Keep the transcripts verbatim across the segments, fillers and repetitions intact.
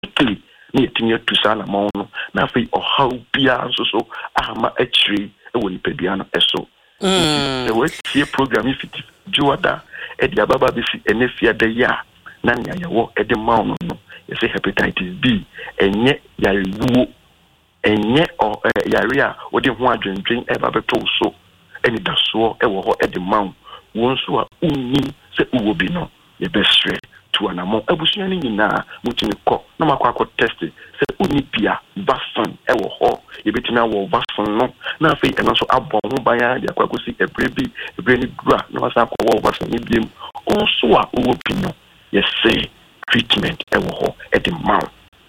quickly ni etinye to sana ma no na fe ohaw bia so so ama achire e woni pedua no eso the way tie program if it juada e dia baba be fi enefia da ya na nya yawo e de ma no no e say hepatitis B enye yarewu enye o yare a wo de ho adwendwen e ba beto so eni da so e wo ho e de ma won so a unni se uwo bi no ye besre to anamo abusua ni nyina mutimi kɔ na makɔ test se oni bia vaccine e wo ho ye betimi awo vaccine no na afei eno so abɔ ho ban ya de akɔ si ebre bi ebre ni dura na wasa akɔ wo vaccine ni biem on so a uwo bi no ye say treatment e wo ho e de ma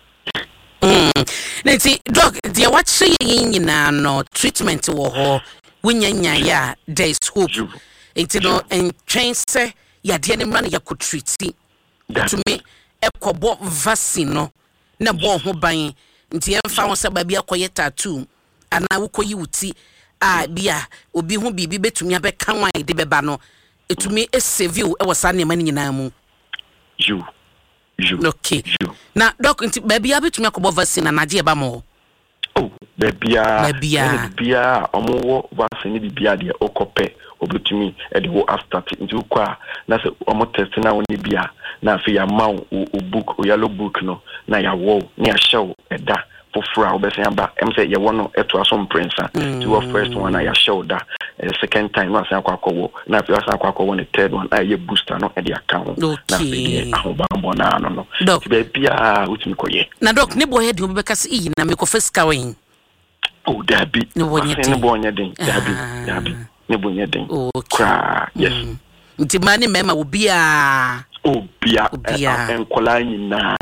mm nti doc dia what say nyina no treatment wo ho wunyanya ya there is hope enti no entwen se ya de ne mra na ya ko treat to me ekobo vaccine no na bo ho ban nti emfa ho se ba bia koye tattoo ana wo koyi wuti a bia obi ho bibi betumi abeka wan de beba no etumi esave you e wosa ne mani nyina mu you you okay you. Na doc nti ba bia betumi akobo vaccine na je ba mo oh ba bia bia bia omo vaccine bi bia de okope obetumi e de wo after nti ukwa na se omo test na woni bia na fi ya ma o book o yellow book no na ya wo na ya show eda for fra obese aba em say ye wo no eto aso prince to your first one na ya show da second time na say akwa akwo na fi asa akwa akwo the third one na ye booster no e de account na fi ahobambo na no no ti be bia utimi koye na doc ne boy de obeka se yi na me ko fiska wen oh dabi ne bonya den dabi dabi ne bonya den kra yes nti mani mema obia obia enkola nyina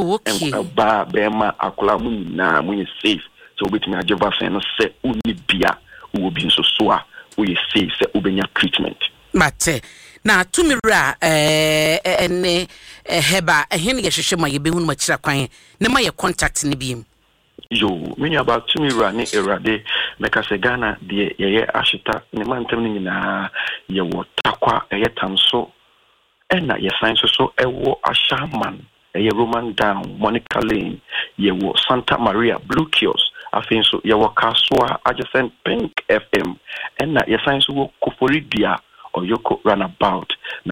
ba bema akola mu nyina mu ye safe so obetimi ageva sen no se uni bia wo bi nso so a wo ye safe se obenya treatment mate na tumira eh ene heba ehne ye hwehwe ma ye behunu ma kira kwan ne ma ye contact ne biem yo menya about tumira ne erade meka se Ghana de ye ashita ne mantem ne nyina ye wo takwa ye tamso ena ye science so ewo Ashaman ye Roman Down Monica Lane ye wo Santa Maria Blue Kiosk afin so ye wo Kaswa adjacent Pink F M ena ye science wo Koforidia or Yoko Runabout